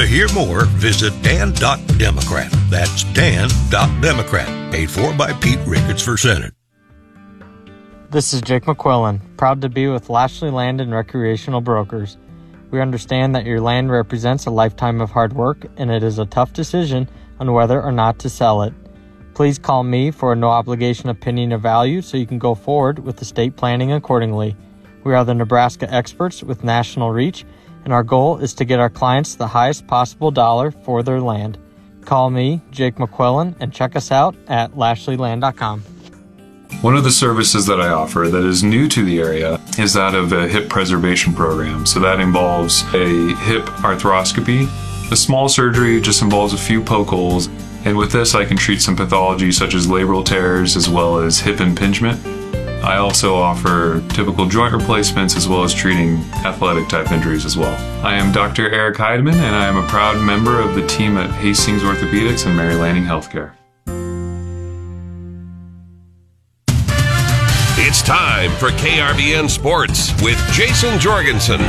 hear more, visit Dan.Democrat. That's Dan.Democrat. Paid for by Pete Ricketts for Senate. This is Jake McQuillan, proud to be with Lashley Land and Recreational Brokers. We understand that your land represents a lifetime of hard work, and it is a tough decision on whether or not to sell it. Please call me for a no-obligation opinion of value so you can go forward with estate planning accordingly. We are the Nebraska experts with national reach, and our goal is to get our clients the highest possible dollar for their land. Call me, Jake McQuillan, and check us out at LashleyLand.com. One of the services that I offer that is new to the area is that of a hip preservation program. So that involves a hip arthroscopy. The small surgery just involves a few poke holes. And with this, I can treat some pathology such as labral tears as well as hip impingement. I also offer typical joint replacements as well as treating athletic type injuries as well. I am Dr. Eric Heidemann, and I am a proud member of the team at Hastings Orthopedics and Mary Lanning Healthcare. It's time for KRBN Sports with Jason Jorgensen.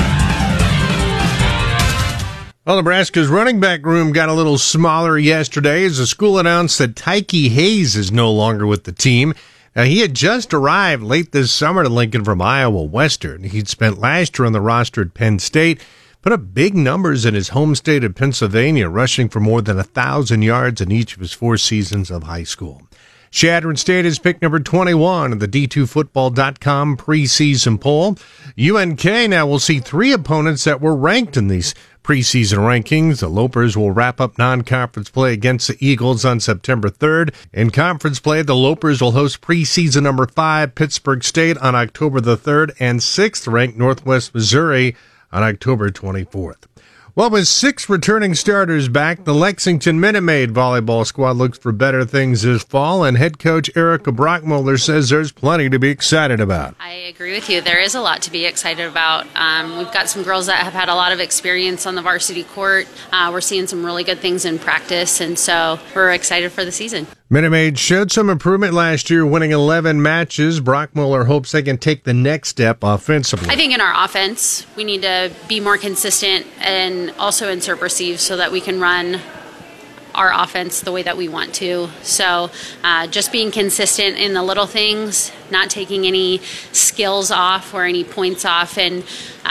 Well, Nebraska's running back room got a little smaller yesterday as the school announced that Tyke Hayes is no longer with the team. Now, he had just arrived late this summer to Lincoln from Iowa Western. He'd spent last year on the roster at Penn State, put up big numbers in his home state of Pennsylvania, rushing for more than 1,000 yards in each of his 4 seasons of high school. Chadron State is pick number 21 in the D2Football.com preseason poll. UNK now will see 3 opponents that were ranked in these preseason rankings. The Lopers will wrap up non-conference play against the Eagles on September 3rd. In conference play, the Lopers will host preseason number 5 Pittsburgh State on October the 3rd and 6th-ranked Northwest Missouri on October 24th. Well, with 6 returning starters back, the Lexington Minute Maid volleyball squad looks for better things this fall, and head coach Erica Brockmuller says there's plenty to be excited about. I agree with you. There is a lot to be excited about. We've got some girls that have had a lot of experience on the varsity court. We're seeing some really good things in practice, and so we're excited for the season. Minute Maid showed some improvement last year, winning 11 matches. Brockmuller hopes they can take the next step offensively. I think in our offense, we need to be more consistent and also insert receives so that we can run our offense the way that we want to. So just being consistent in the little things, not taking any skills off or any points off, and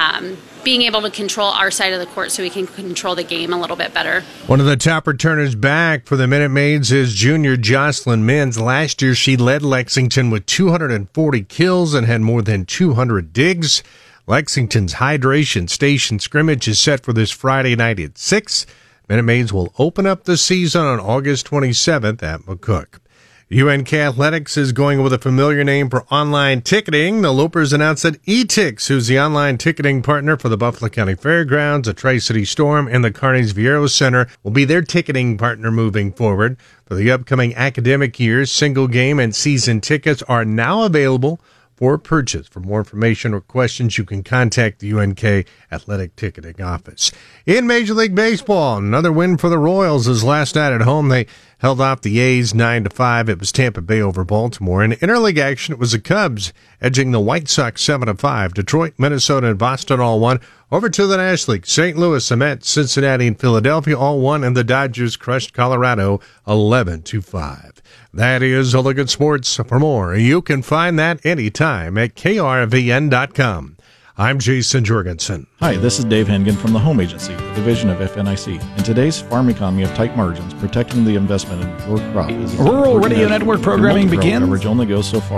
being able to control our side of the court so we can control the game a little bit better. One of the top returners back for the Minute Maids is junior Jocelyn Mins. Last year, she led Lexington with 240 kills and had more than 200 digs. Lexington's Hydration Station scrimmage is set for this Friday night at 6. Minute Maids will open up the season on August 27th at McCook. UNK Athletics is going with a familiar name for online ticketing. The Lopers announced that eTix, who's the online ticketing partner for the Buffalo County Fairgrounds, the Tri-City Storm, and the Carnegie Viero Center, will be their ticketing partner moving forward. For the upcoming academic year, single game and season tickets are now available for purchase. For more information or questions, you can contact the UNK Athletic Ticketing Office. In Major League Baseball, another win for the Royals as last night at home. They held off the A's 9-5. It was Tampa Bay over Baltimore. In interleague action, it was the Cubs edging the White Sox 7-5. Detroit, Minnesota, and Boston all won. Over to the National League, St. Louis, the Mets, Cincinnati, and Philadelphia all won, and the Dodgers crushed Colorado 11-5. That is a look at sports. For more, you can find that anytime at krvn.com. I'm Jason Jorgensen. Hi, this is Dave Hengen from the Home Agency, a division of FNIC. In today's farm economy of tight margins, protecting the investment in your crop is Rural Radio Network programming begins. Coverage only goes so far.